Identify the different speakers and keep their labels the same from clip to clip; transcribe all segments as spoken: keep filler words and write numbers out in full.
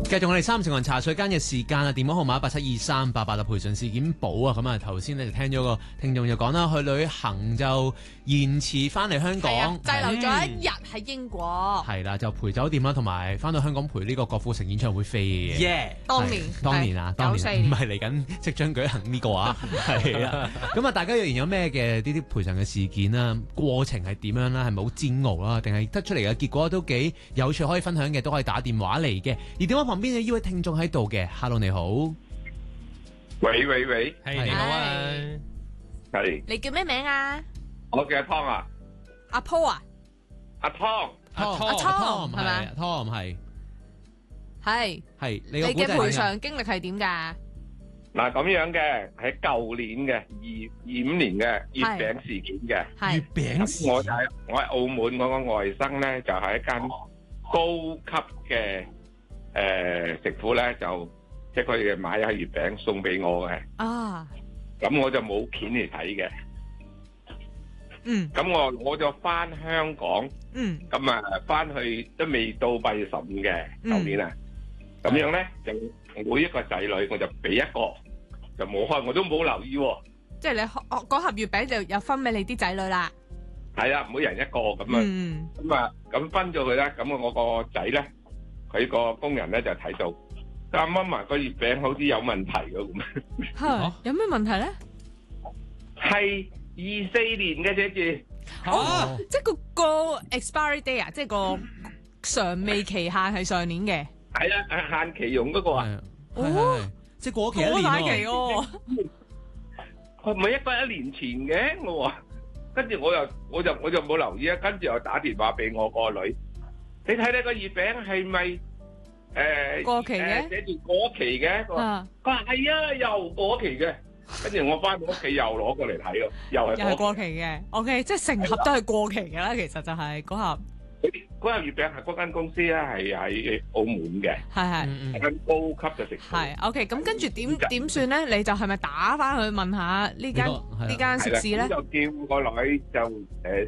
Speaker 1: 繼續我哋三成人茶水間嘅時間啊，電話號碼一八七二三八八啊，賠償事件簿啊，咁啊頭先咧就聽咗個聽眾就講啦，去旅行就延遲翻嚟香港，
Speaker 2: 滯留咗一日喺英國，
Speaker 1: 係啦，就陪酒店啦，同埋翻到香港陪呢個郭富城演唱會飛嘅。
Speaker 3: 耶！
Speaker 2: 當年
Speaker 1: 當年啊，當年唔係嚟緊即將舉行呢個啊，係啦。咁啊，大家若然有咩嘅呢啲賠償嘅事件啦，過程係點樣啦？係咪好煎熬啦？定係得出嚟嘅結果都幾有趣，可以分享嘅都可以打電話嚟嘅。而電話旁邊嘅呢位聽眾喺度嘅 ，Hello 你好，
Speaker 4: 喂喂喂，
Speaker 3: 係你好啊，
Speaker 4: 係
Speaker 2: 你叫咩名啊？
Speaker 4: 我叫阿湯啊，
Speaker 2: 阿 Paul 啊，
Speaker 4: 阿湯，
Speaker 1: 阿
Speaker 2: Tom 係咪
Speaker 1: 咪？Tom 係
Speaker 2: 係
Speaker 1: 係你
Speaker 2: 你嘅賠
Speaker 1: 個故仔係點㗎
Speaker 2: 償經歷係點㗎？
Speaker 4: 嗱咁樣嘅，喺舊年嘅二二五年嘅月餅事件嘅，
Speaker 1: 月
Speaker 2: 係
Speaker 1: 餅事
Speaker 4: 咁我就係我喺澳門，我個外甥咧就係一間高級嘅誒食府咧，就即係佢哋買咗月餅送俾我嘅，
Speaker 2: 啊，
Speaker 4: 咁我就冇錢嚟睇嘅，
Speaker 2: 嗯
Speaker 4: 咁我我就翻香港，
Speaker 2: 嗯
Speaker 4: 咁啊翻去都未到八月十五嘅舊年啊，咁樣咧就每一個仔女我就俾一個。就冇開，我都冇留意喎。
Speaker 2: 即係你嗰嗰盒月餅就有分俾你啲仔女啦。
Speaker 4: 係啊，每人一個咁啊，
Speaker 2: 嗯
Speaker 4: 咁啊，咁分咗佢啦。咁我個仔咧，佢個工人咧就睇到，啱啱埋個月餅好似有問題嘅咁。
Speaker 2: 係有咩問題咧？
Speaker 4: 係二四年嘅寫住。
Speaker 2: 哦，即係個個 expiry day 啊，即係個常未期限係上年嘅。
Speaker 4: 係啊，限期用嗰個啊。
Speaker 1: 係係係即係過期一年
Speaker 2: 過期
Speaker 1: 喎。
Speaker 2: 喎。
Speaker 4: 佢唔係一個一年前嘅，我話，跟住我又我就我就冇留意啊，跟住又打電話俾我個女，你睇睇個月餅係咪誒
Speaker 2: 過期嘅？
Speaker 4: 寫住過期嘅，佢話佢話係啊，又過期嘅，跟住我翻到屋企又攞過嚟睇咯，又係
Speaker 2: 又係過期嘅。OK，即係成盒都係過期嘅啦，其實就係嗰盒。
Speaker 4: 嗰盒月餅係嗰間公司咧，係喺澳門嘅，
Speaker 2: 係係
Speaker 1: 嗯
Speaker 4: 係間高級嘅食肆。
Speaker 2: 係 OK，咁跟住點點算咧？你就係咪打翻去問下呢間呢間食肆咧？
Speaker 4: 咁就叫個女就誒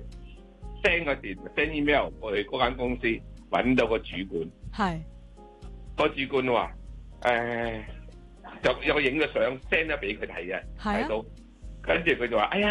Speaker 4: send 個電 send email 過去嗰間公司，揾到個主管。
Speaker 2: 係
Speaker 4: 個主管話誒，就有影咗相 send 咗俾佢睇嘅，
Speaker 2: 係啊
Speaker 4: 睇到，跟住佢就話：哎呀！